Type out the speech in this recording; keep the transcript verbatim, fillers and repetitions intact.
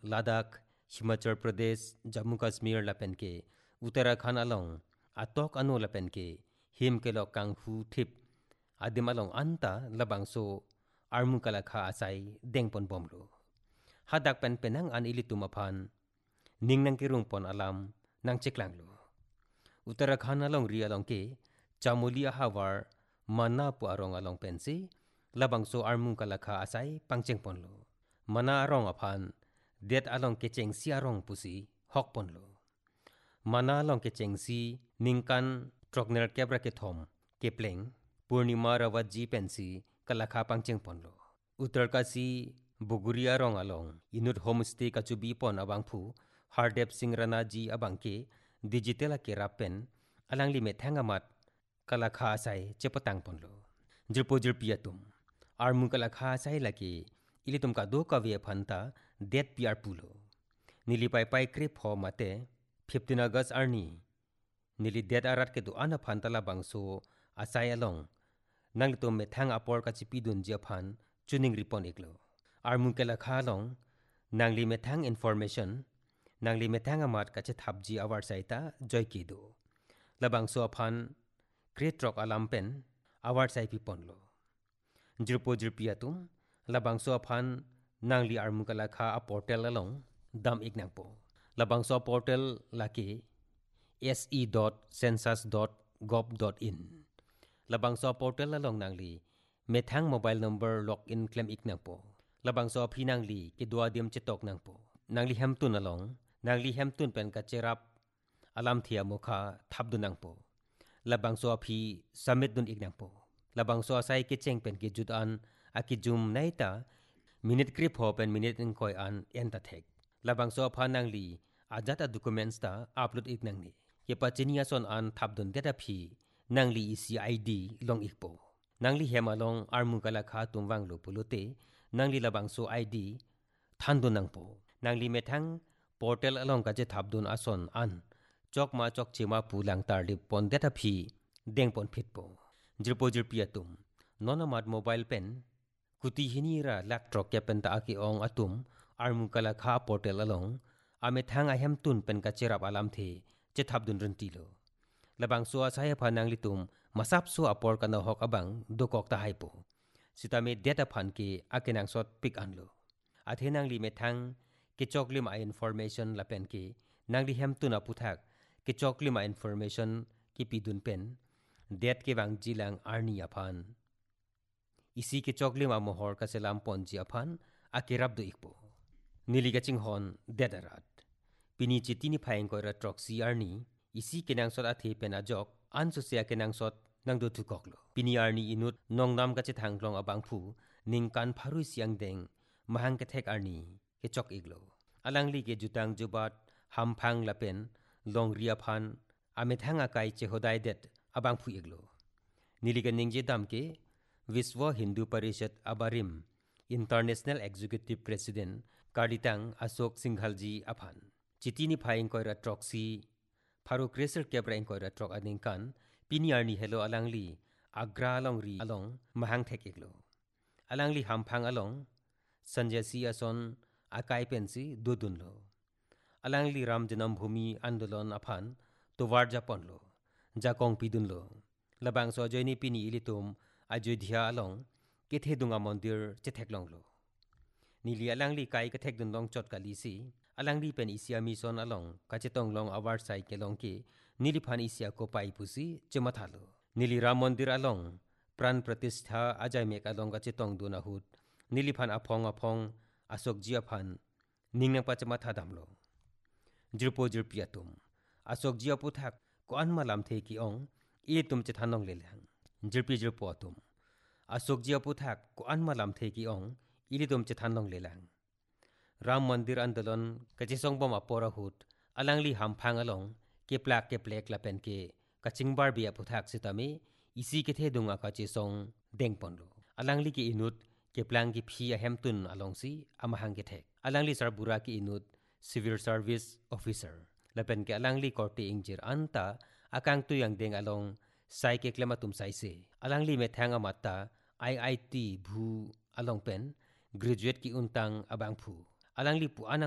Ladakh Himachal Pradesh Jammu Kashmir lapen ke Uttarakhand along atok anu lapen ke him ke lo kang hu thip adim along anta labang so armu kala kha asai dengpon bomlo hadak pen penang an ilitum aphan ningnang ki rungpon alam nang cheklang lo Uttarakhand along ri along ke Chamolia Hawar mana pu arong along pensi labang so armu kala kha asai pangchengpon lo mana arong aphan det along ke cheng si arong pusi hokpon lo mana along ke cheng si ningkan trokner kebra ke thom ke pleng Purnima Rawatji pensi kala kha pangchengpon lo Uttarkasi Buguria rong along inut homestay kachubi pon abangphu Hardep Singh Rana ji abangke digital ke rapen alang li methangamat kala kha sai chepatang ponlo jirpo jirpiatum armu kala kha sai laki ilitum ka do ka ve phanta det piar pulo nili pai pai krip ho mate fifteen August arni nili det arat ke du ana phanta la bangso asai along nang to methang apor ka chipi dun je phan chuning ripon eklo armu kala kha long nangli methang information nangli methang amat ka che thapji awar saita joy ki do labang so phan great rock alam pen awar sai pi ponlo jirpo jirpiatum labang so phan nangli armu kala kha a portal along dam iknang po labang so portal laki s e dot census dot gov dot in labang so portal along nangli methang mobile number login claim iknang po labang so phi nangli ke duadim chetok nang po nangli hamtun along nangli hamtun pen ka cherap alam thia mokha thapdu nang po labang so phi submit dun iknang po labang so asai ke cheng pen ke judan akijum naita minute krip ho pen minute in koi an enta thek labang so pha nangli ajata documents ta upload iknang ni ke pachinia son an thapdun data phi nangli ec id long ikpo nangli hema long armu kala kha tumwang lo pulote nangli labang so id thandun nangpo nangli methang portal along ka je thapdun ason an chokma chokchima pulang tarli pon data phi dengpon phitpo jirpo jirpiatum nonamat mobile pen kuti hinira laptop ke pen ta aki ong atum armu kala kha portal along ame thang ahem tun pen ka cherap alam the che thapdun rentilo labang so asaya phanang litum masap so apor kana hok abang dokok ta haipo sitame data phan ke akenang sot pick anlo athenang li methang ke choklim a information lapen ke nangli hem tuna puthak ke choklim a information ki pidun pen det ke wang jilang arni aphan isi ke choklim a mohor ka selam ponji aphan akirab do ikpo nili ga chinghon dedarat pini chitini phaing ko ra troxy arni isi kenang sot athe pen ajok anso sia kenang sot nangdo thukoklo pini arni inut nongnam ka che thanglong abangphu ningkan pharui siang deng mahang ke thek arni ke chok iglo alangli ke jutang jubat hamphang lapen long ria phan ame thanga kai che hodai det abangphu iglo nili ga ningje dam ke Vishwa Hindu Parishad Abarim International Executive President Karditang Ashok Singhalji aphan chitini phaing koira troxy pharu kreser kebraing koira trok aningkan piniarni hello alangli agra alongri along mahang thek iglo alangli hamphang along sanjay si ason akai pensi dudunlo alangli ram janam bhumi andolon aphan towar japonlo jakong pidunlo labang so joini pini ilitum Ayodhya along kethe dunga mondir chetheklonglo nili alangli kai kethek dun long chot kalisi alangli pen isia mission along kachetong long awar sai kelong ke nili phan isia ko pai pusi chemathalo nili ram mondir along pran pratishtha ajai mek along kachetong duna hut nili phan aphong aphong asok jia phan ningnang pa chematha damlo jirpo jirpiatum asok jia puthak ko anma lam the ki ong i tum che thanong lelang jirpi jirpo atum asok jia puthak ko anma lam the ki ong ili tum che thanong lelang ram mandir andolon kache songbom apora hut alangli hamphang along ke plak ke plek la pen ke kachingbar bia puthak sitame isi ke the dunga kache song dengponlo alangli ki inut ke plang ki phi a hemtun along si amahang ke thek alangli sarbura ki inut civil service officer la pen ke alangli korte ingjir anta akang tu yang deng along sai ke klematum sai se alangli me thanga matta I I T bhu along pen graduate ki untang abang phu alangli pu anang